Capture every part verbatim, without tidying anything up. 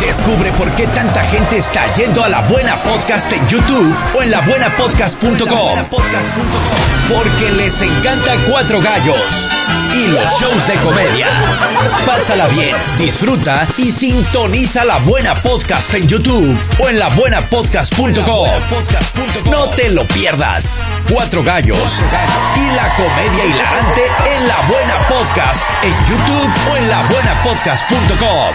Descubre por qué tanta gente está yendo a La Buena Podcast en YouTube o en la buena podcast punto com. Porque les encanta Cuatro Gallos y los shows de comedia. Pásala bien, disfruta y sintoniza La Buena Podcast en YouTube o en la buena podcast punto com. No te lo pierdas. Cuatro Gallos y la comedia hilarante en La Buena Podcast en YouTube o en la buena podcast punto com.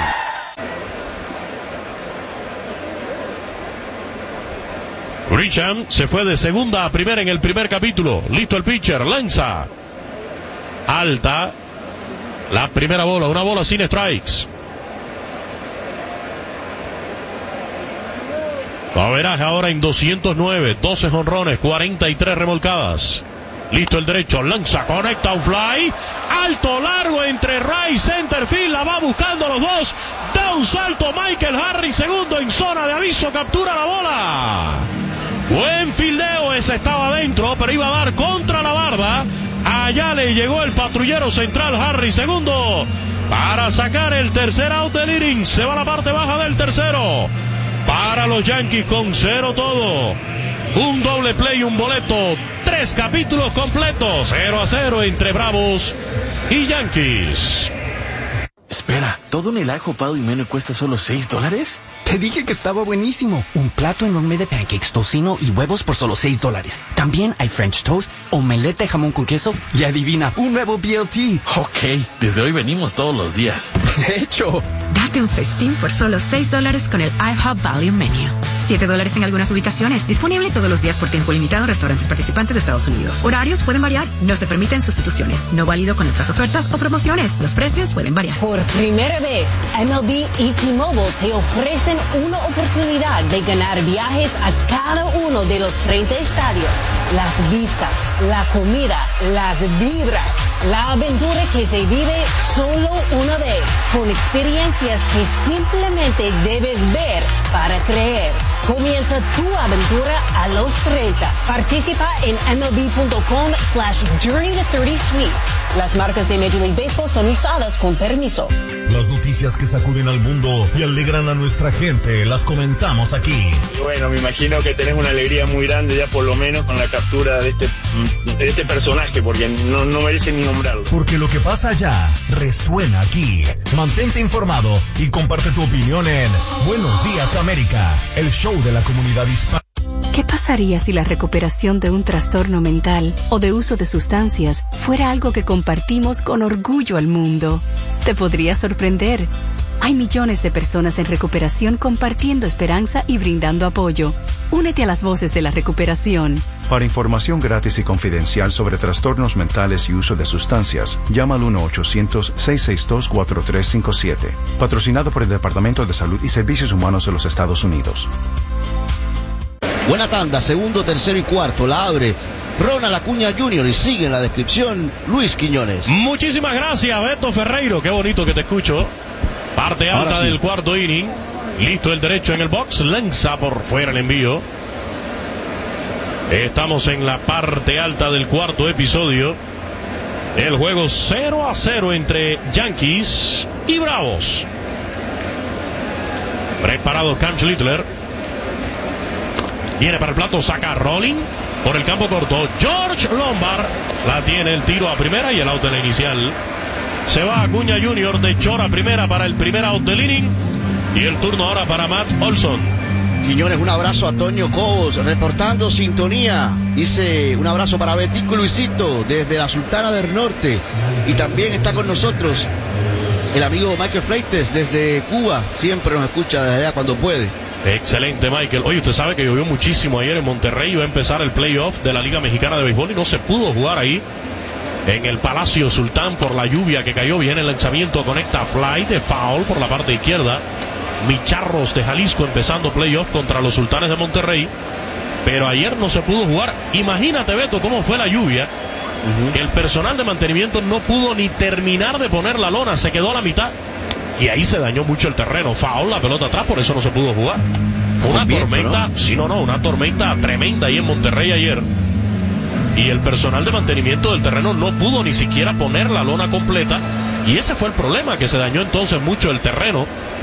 Grisham se fue de segunda a primera en el primer capítulo. Listo el pitcher, lanza alta la primera bola, una bola sin strikes. Averaje ahora en doscientos nueve, doce jonrones, cuarenta y tres remolcadas. Listo el derecho, lanza, conecta un fly alto, largo entre right center field, la va buscando los dos, da un salto Michael Harris, segundo en zona de aviso, captura la bola. Buen fildeo, ese estaba adentro, pero iba a dar contra la barda. Allá le llegó el patrullero central Harris, segundo, para sacar el tercer out del inning. Se va a la parte baja del tercero. Para los Yankees con cero todo. Un doble play, un boleto, tres capítulos completos, cero a cero entre Bravos y Yankees. Espera, ¿todo en el ajo pado y menú cuesta solo seis dólares? Te dije que estaba buenísimo. Un plato enorme de pancakes, tocino y huevos por solo seis dólares. También hay French toast, omelette de jamón con queso y adivina, un nuevo B L T. Ok, desde hoy venimos todos los días. De hecho. Date un festín por solo seis dólares con el IHOP Value Menu. siete dólares en algunas ubicaciones. Disponible todos los días por tiempo limitado en restaurantes participantes de Estados Unidos. Horarios pueden variar. No se permiten sustituciones. No válido con otras ofertas o promociones. Los precios pueden variar. Por primera vez, M L B y T-Mobile te ofrecen una oportunidad de ganar viajes a cada uno de los treinta estadios. Las vistas, la comida, las vibras, la aventura que se vive solo una vez, con experiencias que simplemente debes ver para creer. Comienza tu aventura a los treinta. Participa en M L B punto com slash during the thirty suites. Las marcas de Major League Baseball son usadas con permiso. Las noticias que sacuden al mundo y alegran a nuestra gente, las comentamos aquí. Y bueno, me imagino que tenés una alegría muy grande ya por lo menos con la captura de este, de este personaje, porque no, no merece ni nombrarlo. Porque lo que pasa allá resuena aquí. Mantente informado y comparte tu opinión en Buenos Días América, el show de la comunidad hispana. ¿Qué pasaría si la recuperación de un trastorno mental o de uso de sustancias fuera algo que compartimos con orgullo al mundo? Te podría sorprender. Hay millones de personas en recuperación compartiendo esperanza y brindando apoyo. Únete a las voces de la recuperación. Para información gratis y confidencial sobre trastornos mentales y uso de sustancias, llama al uno ochocientos, seiscientos sesenta y dos, cuatro tres cinco siete. Patrocinado por el Departamento de Salud y Servicios Humanos de los Estados Unidos. Buena tanda, segundo, tercero y cuarto, la abre Ronald Acuña junior y sigue en la descripción Luis Quiñones. Muchísimas gracias, Beto Ferreiro, qué bonito que te escucho. Parte alta sí. Del cuarto inning. Listo el derecho en el box, lanza por fuera el envío. Estamos en la parte alta del cuarto episodio. El juego cero a cero entre Yankees y Bravos. Preparado Cam Schlittler. Viene para el plato, saca Rolling por el campo corto. George Lombard la tiene, el tiro a primera y el out de la inicial. Se va Acuña junior de short a primera para el primer out del inning. Y el turno ahora para Matt Olson. Quiñones, un abrazo a Toño Cobos, reportando sintonía. Dice un abrazo para Betico Luisito desde la Sultana del Norte. Y también está con nosotros el amigo Michael Freites desde Cuba. Siempre nos escucha desde allá cuando puede. Excelente, Michael. Oye, usted sabe que llovió muchísimo ayer en Monterrey. Iba a empezar el playoff de la Liga Mexicana de Béisbol y no se pudo jugar ahí en el Palacio Sultán por la lluvia que cayó. Viene el lanzamiento, conecta fly de foul por la parte izquierda. Micharros de Jalisco empezando playoff contra los Sultanes de Monterrey. Pero ayer no se pudo jugar. Imagínate, Beto, cómo fue la lluvia. Uh-huh. Que el personal de mantenimiento no pudo ni terminar de poner la lona. Se quedó a la mitad. Y ahí se dañó mucho el terreno. Foul, la pelota atrás, por eso no se pudo jugar. Una viento, tormenta, ¿no? Sí, no, no, una tormenta tremenda ahí en Monterrey ayer. Y el personal de mantenimiento del terreno no pudo ni siquiera poner la lona completa. Y ese fue el problema, que se dañó entonces mucho el terreno.